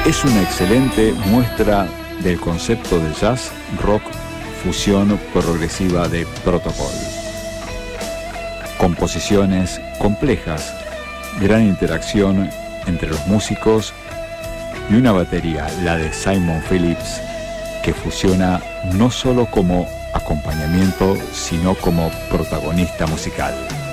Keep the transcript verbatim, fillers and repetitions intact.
Es una excelente muestra del concepto de jazz, rock, fusión progresiva de Protocol. Composiciones complejas, gran interacción entre los músicos y una batería, la de Simon Phillips, que fusiona no solo como acompañamiento, sino como protagonista musical.